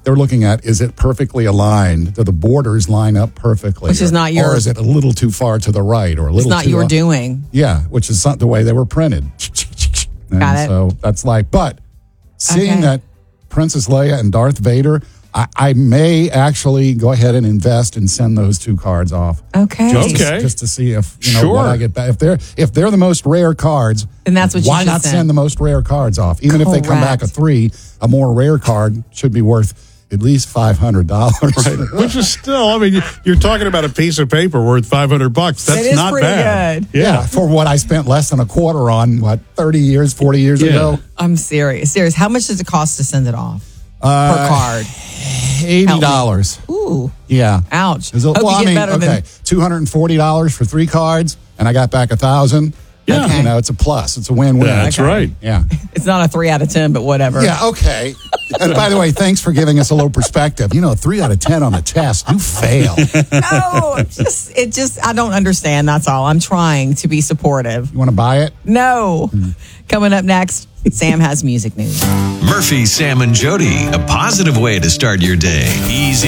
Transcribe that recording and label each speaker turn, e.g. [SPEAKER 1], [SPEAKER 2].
[SPEAKER 1] they're looking at, is it perfectly aligned? Do the borders line up perfectly?
[SPEAKER 2] Which is not your...
[SPEAKER 1] Or is it a little too far to the right or a little too...
[SPEAKER 2] It's not your doing.
[SPEAKER 1] Yeah, which is not the way they were printed.
[SPEAKER 2] Got it.
[SPEAKER 1] So that's like... But seeing that Princess Leia and Darth Vader, I may actually go ahead and invest and send those 2 cards off.
[SPEAKER 2] Okay.
[SPEAKER 1] Just to see if what I get back. If they're the most rare cards,
[SPEAKER 2] then that's what you
[SPEAKER 1] why not send the most rare cards off? Even if they come back a 3, a more rare card should be worth at least $500.
[SPEAKER 3] Right. Which is still, I mean, you're talking about a piece of paper worth $500. That's not bad.
[SPEAKER 2] Good.
[SPEAKER 1] Yeah, for what I spent less than a quarter on, 30 years, 40 years ago.
[SPEAKER 2] I'm serious. How much does it cost to send it off per card?
[SPEAKER 1] $80.
[SPEAKER 2] Ooh.
[SPEAKER 1] Yeah.
[SPEAKER 2] Ouch.
[SPEAKER 1] $240 for 3 cards, and I got back 1,000.
[SPEAKER 3] Yeah.
[SPEAKER 1] Okay. It's a plus. It's a win-win.
[SPEAKER 3] Yeah, that's right.
[SPEAKER 1] Yeah.
[SPEAKER 2] It's not a 3 out of 10, but whatever.
[SPEAKER 1] Yeah, okay. And by the way, thanks for giving us a little perspective. 3 out of 10 on the test. You fail.
[SPEAKER 2] No, I don't understand. That's all. I'm trying to be supportive.
[SPEAKER 1] You want to buy it?
[SPEAKER 2] No. Coming up next, Sam has music news.
[SPEAKER 4] Murphy, Sam, and Jody, a positive way to start your day. Easy